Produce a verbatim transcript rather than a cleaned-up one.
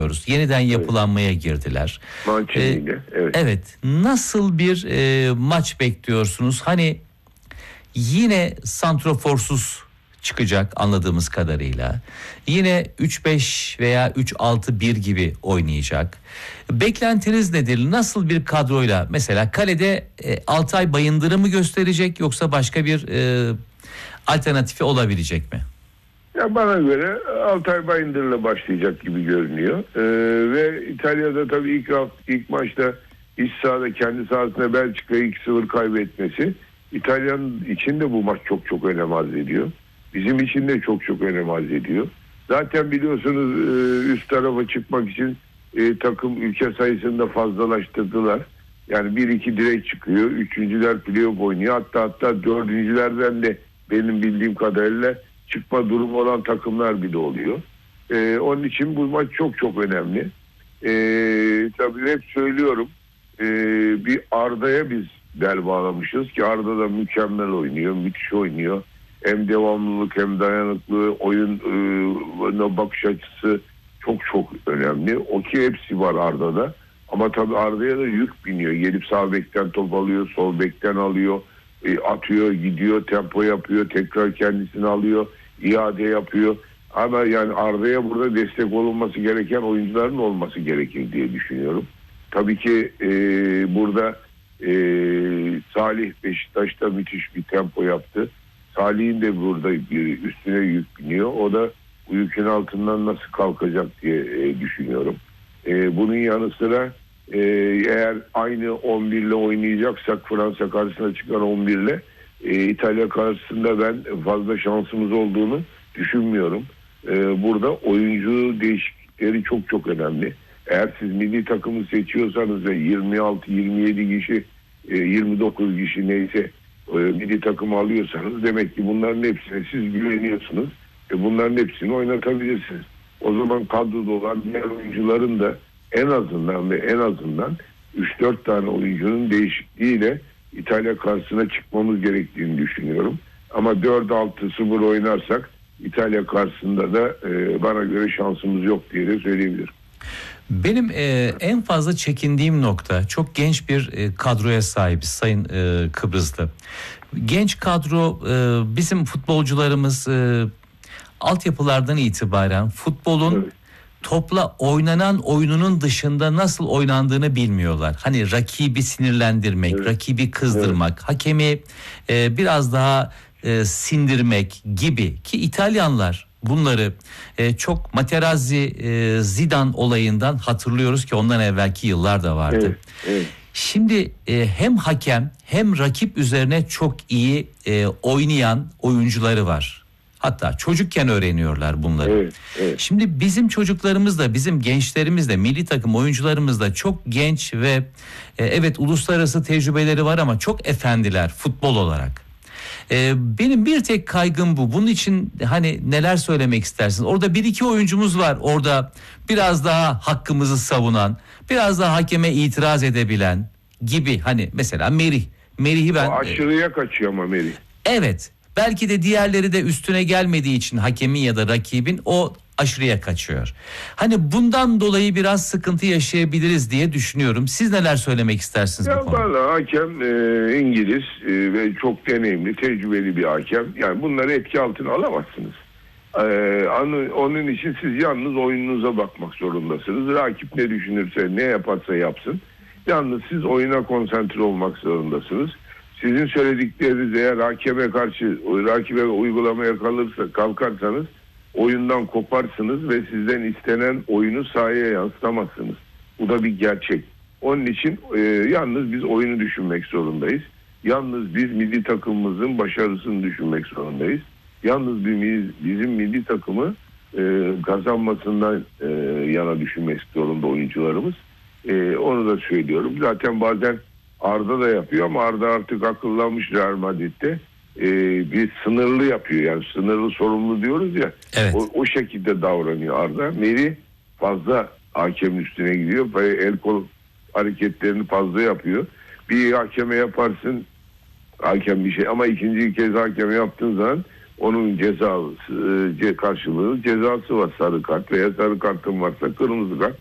Yeniden yapılanmaya girdiler. Mancini ile, evet. Evet. Nasıl bir e, maç bekliyorsunuz? Hani yine santroforsuz çıkacak anladığımız kadarıyla. Yine üç beş veya üç altı bir gibi oynayacak. Beklentiniz nedir? Nasıl bir kadroyla? Mesela kalede e, Altay Bayındır'ı mı gösterecek yoksa başka bir e, alternatifi olabilecek mi? Ya bana göre Altay Bayındır'la başlayacak gibi görünüyor. Ee, ve İtalya'da tabii ilk hafta, ilk maçta iç sahada kendi sahasında Belçika'yı iki sıfır kaybetmesi İtalyan için de bu maç çok çok önem arz ediyor. Bizim için de çok çok önem arz ediyor. Zaten biliyorsunuz üst tarafa çıkmak için e, takım ülke sayısını da fazlalaştırdılar. Yani bir iki direkt çıkıyor. Üçüncüler playoff oynuyor. Hatta hatta dördüncülerden de benim bildiğim kadarıyla çıkma durumu olan takımlar bile oluyor. Ee, onun için bu maç çok çok önemli. Ee, tabii hep söylüyorum ee, bir Arda'ya biz bel bağlamışız ki Arda da mükemmel oynuyor, müthiş oynuyor. Hem devamlılık hem dayanıklı oyun e, bakış açısı çok çok önemli. O ki hepsi var Arda'da. Ama tabii Arda'ya da yük biniyor. Gelip sağ bekten top alıyor, sol bekten alıyor, e, atıyor, gidiyor, tempo yapıyor, tekrar kendisini alıyor, iade yapıyor. Ama yani Arda'ya burada destek olunması gereken oyuncuların olması gerekir diye düşünüyorum. Tabii ki e, burada e, Salih Beşiktaş'ta müthiş bir tempo yaptı. Salih'in de burada bir üstüne yük biniyor. O da bu yükün altından nasıl kalkacak diye e, düşünüyorum. E, bunun yanı sıra e, eğer aynı on bir ile oynayacaksak Fransa karşısına çıkan on bir ile e, İtalya karşısında ben fazla şansımız olduğunu düşünmüyorum. E, burada oyuncu değişiklikleri çok çok önemli. Eğer siz milli takımı seçiyorsanız ve yirmi altı yirmi yedi kişi e, yirmi dokuz kişi neyse e, milli takımı alıyorsanız demek ki bunların hepsine siz güveniyorsunuz. E, bunların hepsini oynatabilirsiniz. O zaman kadroda olan diğer oyuncuların da en azından ve en azından üç dört tane oyuncunun değişikliğiyle İtalya karşısına çıkmamız gerektiğini düşünüyorum. Ama dört altı sıfır oynarsak İtalya karşısında da e, bana göre şansımız yok diye de söyleyebilirim. Benim e, en fazla çekindiğim nokta çok genç bir e, kadroya sahibiz Sayın e, Kıbrıslı. Genç kadro e, bizim futbolcularımız e, altyapılardan itibaren futbolun evet. topla oynanan oyununun dışında nasıl oynandığını bilmiyorlar. Hani rakibi sinirlendirmek, evet. rakibi kızdırmak, evet. hakemi e, biraz daha e, sindirmek gibi ki İtalyanlar bunları e, çok Materazzi, e, Zidane olayından hatırlıyoruz ki ondan evvelki yıllar da vardı. Evet, evet. Şimdi e, hem hakem hem rakip üzerine çok iyi e, oynayan oyuncuları var. Hatta çocukken öğreniyorlar bunları. Evet, evet. Şimdi bizim çocuklarımız da bizim gençlerimiz de milli takım oyuncularımız da çok genç ve e, evet uluslararası tecrübeleri var ama çok efendiler futbol olarak. E, benim bir tek kaygım bu. Bunun için hani neler söylemek istersin? Orada bir iki oyuncumuz var. Orada biraz daha hakkımızı savunan, biraz daha hakeme itiraz edebilen gibi. Hani mesela Merih. Merih'i ben... O aşırıya kaçıyor ama Merih. Evet. Belki de diğerleri de üstüne gelmediği için hakemin ya da rakibin o aşırıya kaçıyor. Hani bundan dolayı biraz sıkıntı yaşayabiliriz diye düşünüyorum. Siz neler söylemek istersiniz ya bu konuda? Valla hakem e, İngiliz e, ve çok deneyimli, tecrübeli bir hakem. Yani bunları etki altına alamazsınız. E, onun için siz yalnız oyununuza bakmak zorundasınız. Rakip ne düşünürse, ne yaparsa yapsın. Yalnız siz oyuna konsantre olmak zorundasınız. Sizin söyledikleriniz eğer hakeme karşı, rakibe uygulamaya kalırsa, kalkarsanız oyundan koparsınız ve sizden istenen oyunu sahaya yansıtamazsınız. Bu da bir gerçek. Onun için e, yalnız biz oyunu düşünmek zorundayız. Yalnız biz milli takımımızın başarısını düşünmek zorundayız. Yalnız biz, bizim milli takımı e, kazanmasından e, yana düşünmek zorunda oyuncularımız. E, onu da söylüyorum. Zaten bazen Arda da yapıyor ama Arda artık akıllanmış Real Madrid'de. Ee, bir sınırlı yapıyor. Yani sınırlı sorumlu diyoruz ya. Evet. O, o şekilde davranıyor Arda. Merih fazla hakemin üstüne gidiyor. El kol hareketlerini fazla yapıyor. Bir hakeme yaparsın hakem bir şey ama ikinci kez hakeme yaptığın zaman onun cezası, karşılığı cezası var, sarı kart veya sarı kartın varsa kırmızı kart.